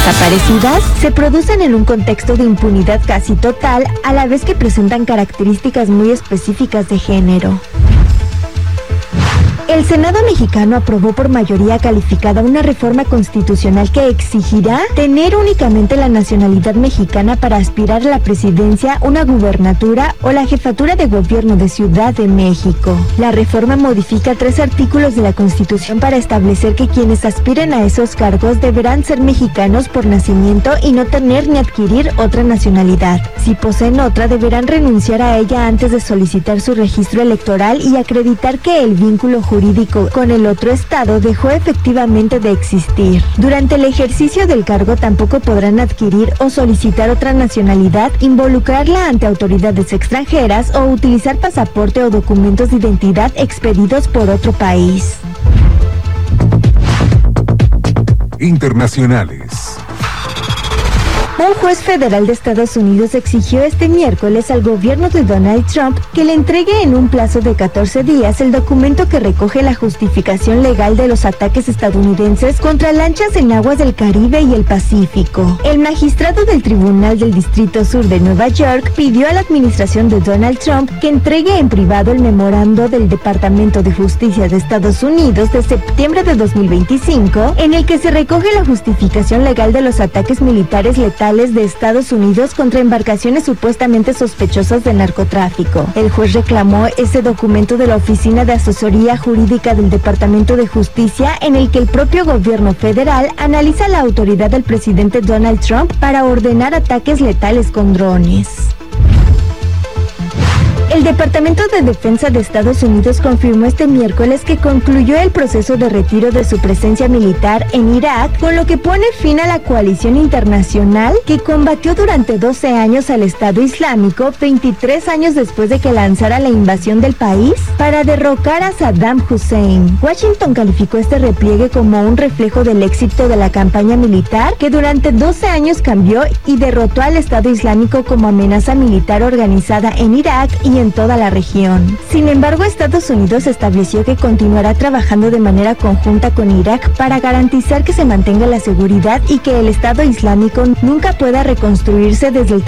desaparecidas se producen en un contexto de impunidad casi total, a la vez que presentan características muy específicas de género. El Senado mexicano aprobó por mayoría calificada una reforma constitucional que exigirá tener únicamente la nacionalidad mexicana para aspirar a la presidencia, una gubernatura o la jefatura de gobierno de Ciudad de México. La reforma modifica 3 artículos de la Constitución para establecer que quienes aspiren a esos cargos deberán ser mexicanos por nacimiento y no tener ni adquirir otra nacionalidad. Si poseen otra, deberán renunciar a ella antes de solicitar su registro electoral y acreditar que el vínculo jurídico con el otro estado dejó efectivamente de existir. Durante el ejercicio del cargo tampoco podrán adquirir o solicitar otra nacionalidad, involucrarla ante autoridades extranjeras o utilizar pasaporte o documentos de identidad expedidos por otro país. Internacionales. Un juez federal de Estados Unidos exigió este miércoles al gobierno de Donald Trump que le entregue en un plazo de 14 días el documento que recoge la justificación legal de los ataques estadounidenses contra lanchas en aguas del Caribe y el Pacífico. El magistrado del Tribunal del Distrito Sur de Nueva York pidió a la administración de Donald Trump que entregue en privado el memorando del Departamento de Justicia de Estados Unidos de septiembre de 2025, en el que se recoge la justificación legal de los ataques militares letales de Estados Unidos contra embarcaciones supuestamente sospechosas de narcotráfico. El juez reclamó ese documento de la Oficina de Asesoría Jurídica del Departamento de Justicia, en el que el propio gobierno federal analiza la autoridad del presidente Donald Trump para ordenar ataques letales con drones. El Departamento de Defensa de Estados Unidos confirmó este miércoles que concluyó el proceso de retiro de su presencia militar en Irak, con lo que pone fin a la coalición internacional que combatió durante 12 años al Estado Islámico, 23 años después de que lanzara la invasión del país para derrocar a Saddam Hussein. Washington calificó este repliegue como un reflejo del éxito de la campaña militar que durante 12 años cambió y derrotó al Estado Islámico como amenaza militar organizada en Irak y en toda la región. Sin embargo, Estados Unidos estableció que continuará trabajando de manera conjunta con Irak para garantizar que se mantenga la seguridad y que el Estado Islámico nunca pueda reconstruirse desde el